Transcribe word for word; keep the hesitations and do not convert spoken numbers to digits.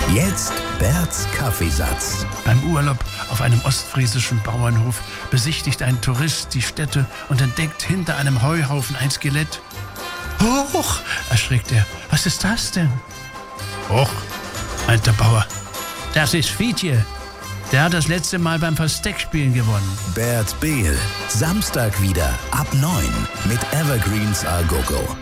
Jetzt Berts Kaffeesatz. Beim Urlaub auf einem ostfriesischen Bauernhof besichtigt ein Tourist die Stätte und entdeckt hinter einem Heuhaufen ein Skelett. Hoch, erschrickt er. Was ist das denn? Hoch, meint der Bauer. Das ist Fietje. Der hat das letzte Mal beim Versteckspielen gewonnen. Bert Behl, Samstag wieder ab neun mit Evergreens A Go Go.